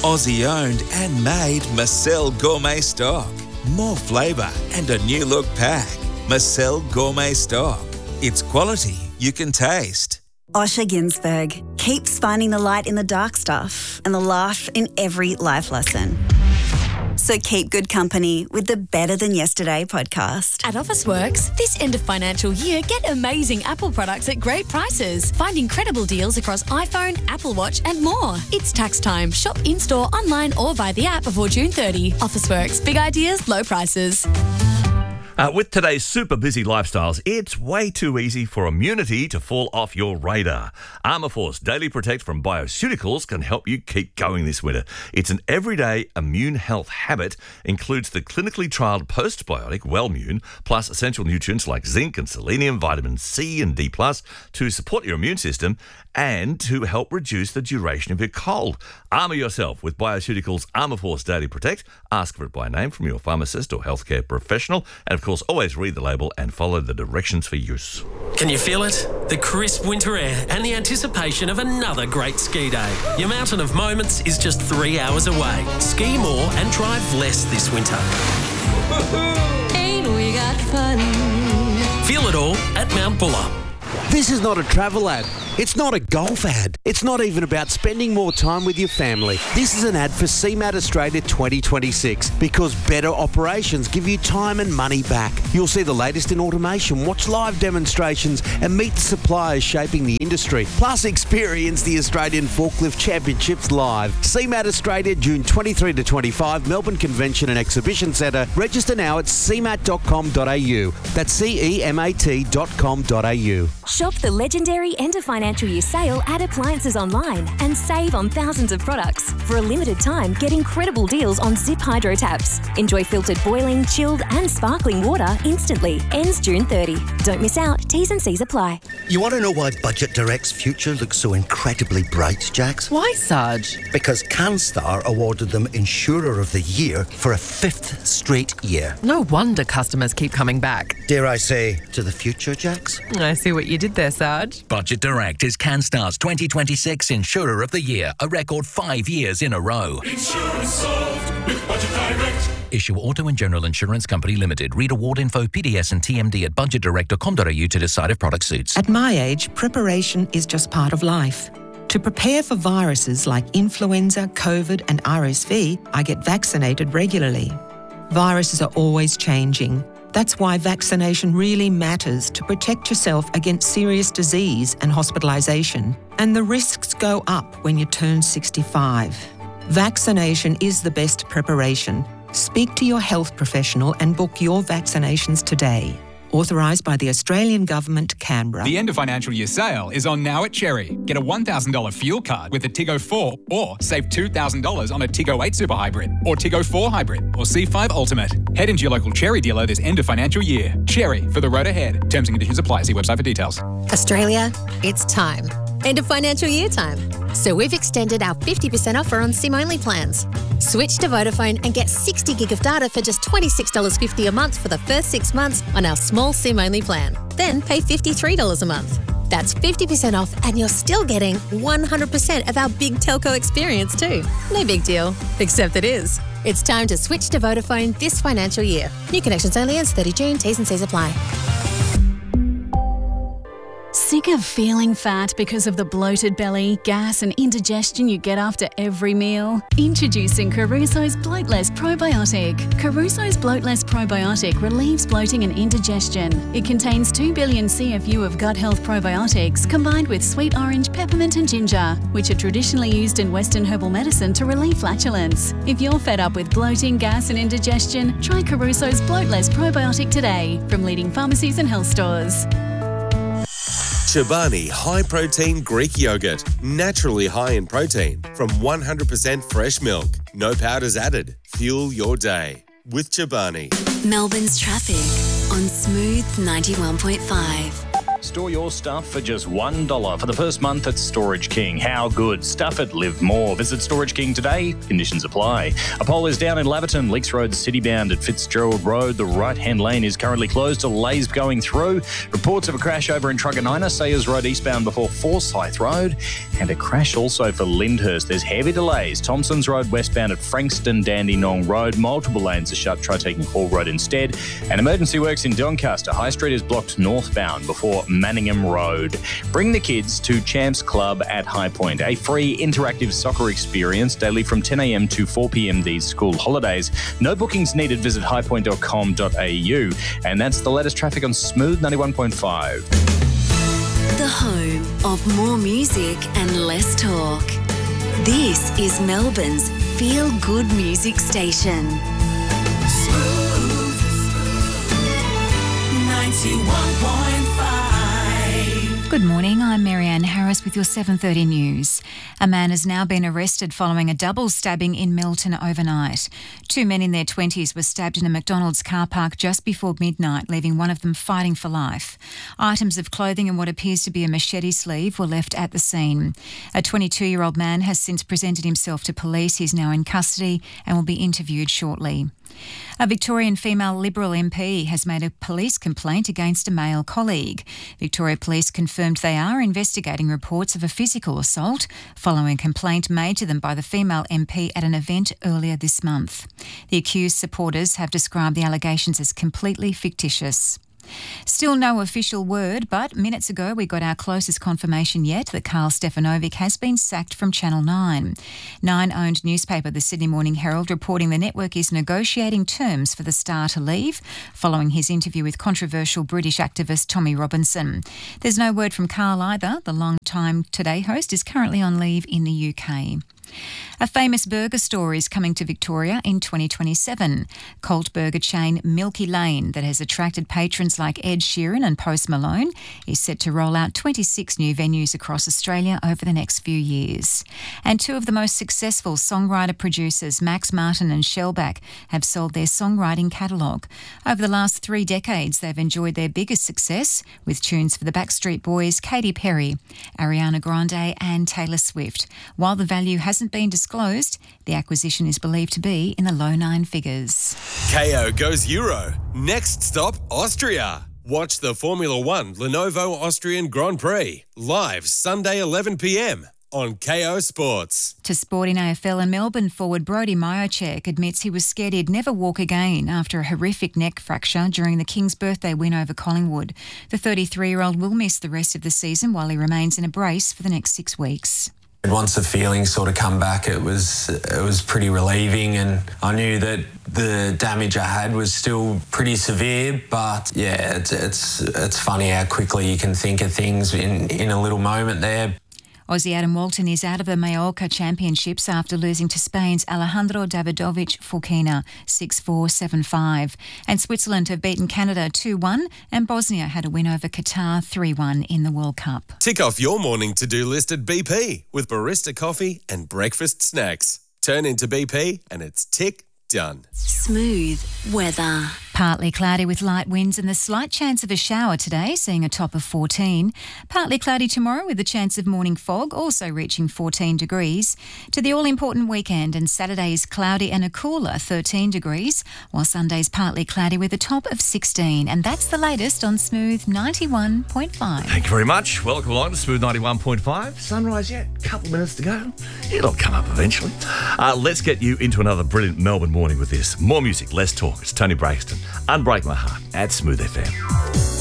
Aussie owned and made Marcel Gourmet stock. More flavour and a new look pack. Marcel Gourmet stock. It's quality you can taste. Osher Ginsberg keeps finding the light in the dark stuff and the laugh in every life lesson. So keep good company with the Better Than Yesterday podcast. At Officeworks, this end of financial year, get amazing Apple products at great prices. Find incredible deals across iPhone, Apple Watch and more. It's tax time. Shop in-store, online or via the app before June 30. Officeworks. Big ideas, low prices. With today's super busy lifestyles, it's way too easy for immunity to fall off your radar. Armour Force Daily Protect from Bioceuticals can help you keep going this winter. It's an everyday immune health habit, includes the clinically trialled postbiotic Wellmune, plus essential nutrients like zinc and selenium, vitamin C and D+, to support your immune system and to help reduce the duration of your cold. Armour yourself with Bioceuticals Armour Force Daily Protect. Ask for it by name from your pharmacist or healthcare professional. And of course, always read the label and follow the directions for use. Can you feel it? The crisp winter air and the anticipation of another great ski day. Your mountain of moments is just 3 hours away. Ski more and drive less this winter. Ain't we got fun? Feel it all at Mount Buller. This is not a travel ad. It's not a golf ad. It's not even about spending more time with your family. This is an ad for CMAT Australia 2026 because better operations give you time and money back. You'll see the latest in automation, watch live demonstrations and meet the suppliers shaping the industry. Plus experience the Australian Forklift Championships live. CMAT Australia, June 23 to 25, Melbourne Convention and Exhibition Centre. Register now at cmat.com.au. That's CEMAT.com.au. Shop the legendary end of financial year sale at Appliances Online and save on thousands of products. For a limited time, get incredible deals on Zip Hydro taps. Enjoy filtered boiling, chilled and sparkling water instantly. Ends June 30. Don't miss out. T's and C's apply. You want to know why Budget Direct's future looks so incredibly bright, Jax? Why, Sarge? Because CanStar awarded them Insurer of the Year for a 5th straight year. No wonder customers keep coming back. Dare I say, to the future, Jax? I see what you did there, Sarge. Budget Direct is CanStar's 2026 Insurer of the Year, a record 5 years in a row. Insurance solved with Budget Direct. Issue Auto and General Insurance Company Limited. Read award info, PDS and TMD at budgetdirect.com.au to decide if product suits. At my age, preparation is just part of life. To prepare for viruses like influenza, COVID and RSV, I get vaccinated regularly. Viruses are always changing. That's why vaccination really matters to protect yourself against serious disease and hospitalisation. And the risks go up when you turn 65. Vaccination is the best preparation. Speak to your health professional and book your vaccinations today. Authorised by the Australian Government, Canberra. The end of financial year sale is on now at Cherry. Get a $1,000 fuel card with a Tiggo 4 or save $2,000 on a Tiggo 8 Super Hybrid or Tiggo 4 Hybrid or C5 Ultimate. Head into your local Cherry dealer this end of financial year. Cherry, for the road ahead. Terms and conditions apply. See website for details. Australia, it's time. End of financial year time. So we've extended our 50% offer on SIM-only plans. Switch to Vodafone and get 60 gig of data for just $26.50 a month for the first 6 months on our small SIM-only plan. Then pay $53 a month. That's 50% off and you're still getting 100% of our big telco experience too. No big deal, except it is. It's time to switch to Vodafone this financial year. New connections only ends 30 June. T's and C's apply. Sick of feeling fat because of the bloated belly, gas and indigestion you get after every meal? Introducing Caruso's Bloatless Probiotic. Caruso's Bloatless Probiotic relieves bloating and indigestion. It contains 2 billion CFU of gut health probiotics combined with sweet orange, peppermint and ginger, which are traditionally used in Western herbal medicine to relieve flatulence. If you're fed up with bloating, gas and indigestion, try Caruso's Bloatless Probiotic today from leading pharmacies and health stores. Chobani High Protein Greek Yogurt. Naturally high in protein from 100% fresh milk. No powders added. Fuel your day with Chobani. Melbourne's traffic on Smooth 91.5. store your stuff for just $1 for the first month at Storage King. How good? Stuff it, live more. Visit Storage King today. Conditions apply. A pole is down in Laverton, Leaks Road citybound at Fitzgerald Road. The right-hand lane is currently closed. Delays going through. Reports of a crash over in Truganina, Sayers Road eastbound before Forsyth Road. And a crash also for Lyndhurst. There's heavy delays. Thompson's Road westbound at Frankston, Dandenong Road. Multiple lanes are shut. Try taking Hall Road instead. And emergency works in Doncaster. High Street is blocked northbound before Manningham Road. Bring the kids to Champs Club at High Point, a free interactive soccer experience daily from 10 a.m. to 4 p.m. these school holidays. No bookings needed. Visit highpoint.com.au. And that's the latest traffic on Smooth 91.5. The home of more music and less talk. This is Melbourne's feel-good music station. Smooth 91.5. Good morning, I'm Marianne Harris with your 7:30 news. A man has now been arrested following a double stabbing in Melton overnight. Two men in their 20s were stabbed in a McDonald's car park just before midnight, leaving one of them fighting for life. Items of clothing and what appears to be a machete sleeve were left at the scene. A 22-year-old man has since presented himself to police. He's now in custody and will be interviewed shortly. A Victorian female Liberal MP has made a police complaint against a male colleague. Victoria Police confirmed they are investigating reports of a physical assault following a complaint made to them by the female MP at an event earlier this month. The accused supporters have described the allegations as completely fictitious. Still no official word, but minutes ago we got our closest confirmation yet that Carl Stefanovic has been sacked from Channel 9. Nine-owned newspaper The Sydney Morning Herald reporting the network is negotiating terms for the star to leave following his interview with controversial British activist Tommy Robinson. There's no word from Carl either. The long-time Today host is currently on leave in the UK. A famous burger store is coming to Victoria in 2027. Cult burger chain Milky Lane, that has attracted patrons like Ed Sheeran and Post Malone, is set to roll out 26 new venues across Australia over the next few years. And two of the most successful songwriter-producers, Max Martin and Shellback, have sold their songwriting catalogue. Over the last 3 decades, they've enjoyed their biggest success with tunes for the Backstreet Boys, Katy Perry, Ariana Grande and Taylor Swift. While the value hasn't been disclosed, the acquisition is believed to be in the low 9 figures. KO goes Euro. Next stop, Austria. Watch the Formula One Lenovo Austrian Grand Prix live Sunday 11 p.m. on KO Sports. To sport in AFL, and Melbourne forward Brodie Mihocek admits he was scared he'd never walk again after a horrific neck fracture during the Kings' birthday win over Collingwood. The 33-year-old will miss the rest of the season while he remains in a brace for the next 6 weeks. Once the feelings sort of come back, it was pretty relieving, and I knew that the damage I had was still pretty severe. But yeah, it's funny how quickly you can think of things in a little moment there. Aussie Adam Walton is out of the Mallorca Championships after losing to Spain's Alejandro Davidovich Fokina 6-4, 7-5. And Switzerland have beaten Canada 2-1, and Bosnia had a win over Qatar 3-1 in the World Cup. Tick off your morning to-do list at BP with barista coffee and breakfast snacks. Turn into BP and it's tick done. Smooth weather. Partly cloudy with light winds and the slight chance of a shower today, seeing a top of 14. Partly cloudy tomorrow with a chance of morning fog, also reaching 14 degrees. To the all-important weekend, and Saturday is cloudy and a cooler 13 degrees, while Sunday's partly cloudy with a top of 16. And that's the latest on Smooth 91.5. Thank you very much. Welcome along to Smooth 91.5. Sunrise yet, a couple of minutes to go. It'll come up eventually. Let's get you into another brilliant Melbourne morning with this. More music, less talk. It's Tony Braxton. Unbreak My Heart at Smooth FM.